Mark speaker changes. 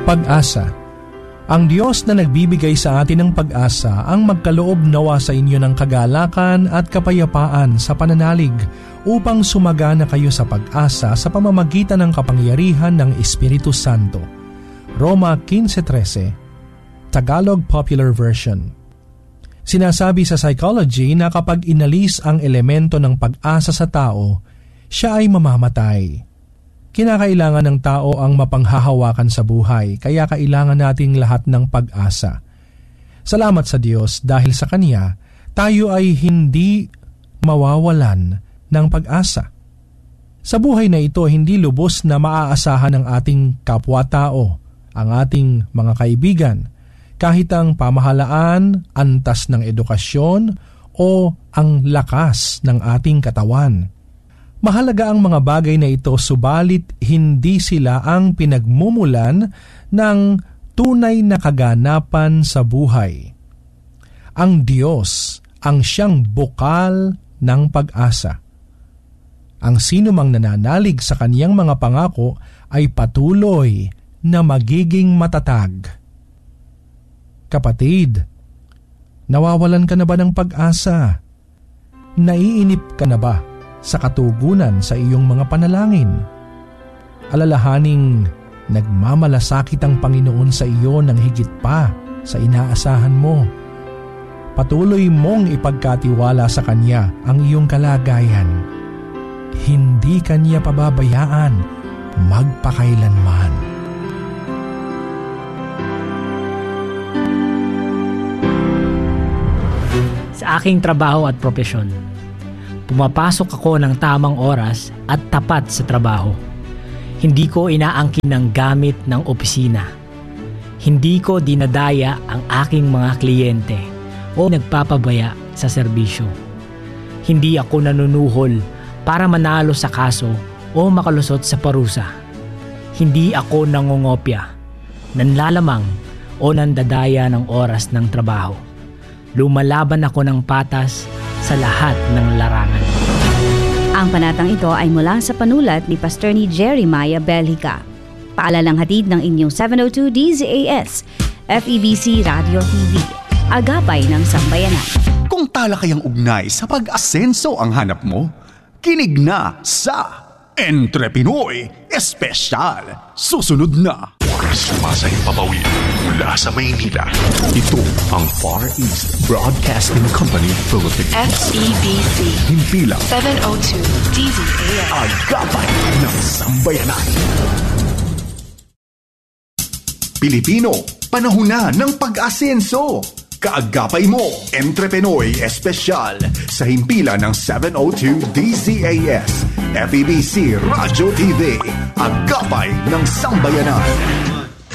Speaker 1: Pag-asa. Ang Diyos na nagbibigay sa atin ng pag-asa ang magkaloob nawa sa inyo ng kagalakan at kapayapaan sa pananalig upang sumagana kayo sa pag-asa sa pamamagitan ng kapangyarihan ng Espiritu Santo. Roma 15:13, Tagalog Popular Version. Sinasabi sa psychology na kapag inalis ang elemento ng pag-asa sa tao, siya ay mamamatay. Kinakailangan ng tao ang mapanghahawakan sa buhay, kaya kailangan nating lahat ng pag-asa. Salamat sa Diyos dahil sa Kanya, tayo ay hindi mawawalan ng pag-asa. Sa buhay na ito, hindi lubos na maaasahan ng ating kapwa-tao, ang ating mga kaibigan, kahit ang pamahalaan, antas ng edukasyon, o ang lakas ng ating katawan. Mahalaga ang mga bagay na ito, subalit hindi sila ang pinagmumulan ng tunay na kaganapan sa buhay. Ang Diyos ang siyang bukal ng pag-asa. Ang sinumang nananalig sa kaniyang mga pangako ay patuloy na magiging matatag. Kapatid, nawawalan ka na ba ng pag-asa? Naiinip ka na ba sa katugunan sa iyong mga panalangin? Alalahaning nagmamalasakit ang Panginoon sa iyo ng higit pa sa inaasahan mo. Patuloy mong ipagkatiwala sa Kanya ang iyong kalagayan. Hindi Kanya pababayaan magpakailanman.
Speaker 2: Sa aking trabaho at propesyon, pumapasok ako ng tamang oras at tapat sa trabaho. Hindi ko inaangkin ng gamit ng opisina. Hindi ko dinadaya ang aking mga kliyente o nagpapabaya sa serbisyo. Hindi ako nanunuhol para manalo sa kaso o makalusot sa parusa. Hindi ako nangongopya, nanlalamang o nandadaya ng oras ng trabaho. Lumalaban ako ng patas sa lahat ng larangan.
Speaker 3: Ang panatang ito ay mula sa panulat ni Pastor ni Jeremiah Belhica. Paalalang hatid ng inyong 702 DZAS, FEBC Radio TV. Agapay ng Sambayanan.
Speaker 4: Kung talakayang ugnay sa pag-asenso ang hanap mo, kinig na sa Entre Pinoy Espesyal. Susunod na.
Speaker 5: Sumasay papawid mula sa Maynila. Ito ang Far East Broadcasting Company Philippines.
Speaker 6: FEBC.
Speaker 5: Himpilang
Speaker 6: 702 DZAS.
Speaker 5: Agapay ng Sambayanan.
Speaker 4: Pilipino, panahon na ng pag-asenso. Kaagapay mo, Entre Pinoy Espesyal sa himpilan ng 702 DZAS, FEBC Radio TV, Agapay ng Sambayanan.